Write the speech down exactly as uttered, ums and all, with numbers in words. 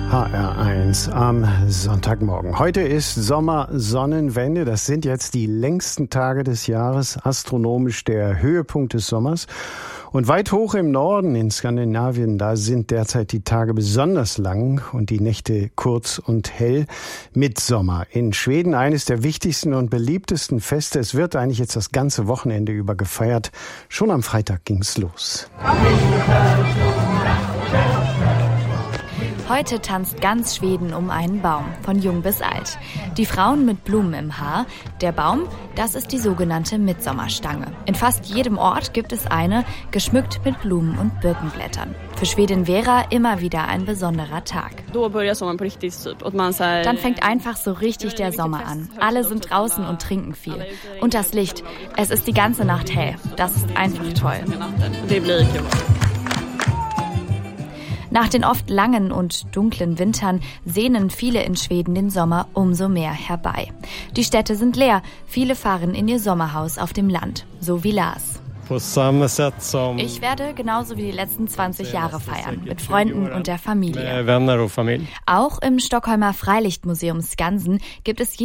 H R eins am Sonntagmorgen. Heute ist Sommersonnenwende. Das sind jetzt die längsten Tage des Jahres, astronomisch der Höhepunkt des Sommers. Und weit hoch im Norden in Skandinavien, da sind derzeit die Tage besonders lang und die Nächte kurz und hell. Mitsommer. In Schweden eines der wichtigsten und beliebtesten Feste. Es wird eigentlich jetzt das ganze Wochenende über gefeiert. Schon am Freitag ging's los. Heute tanzt ganz Schweden um einen Baum, von jung bis alt. Die Frauen mit Blumen im Haar. Der Baum, das ist die sogenannte Mitsommarstange. In fast jedem Ort gibt es eine, geschmückt mit Blumen und Birkenblättern. Für Schwedin Vera immer wieder ein besonderer Tag. Dann fängt einfach so richtig der Sommer an. Alle sind draußen und trinken viel. Und das Licht, es ist die ganze Nacht hell. Das ist einfach toll. Nach den oft langen und dunklen Wintern sehnen viele in Schweden den Sommer umso mehr herbei. Die Städte sind leer, viele fahren in ihr Sommerhaus auf dem Land, so wie Lars. Ich werde genauso wie die letzten zwanzig Jahre feiern, mit Freunden und der Familie. Auch im Stockholmer Freilichtmuseum Skansen gibt es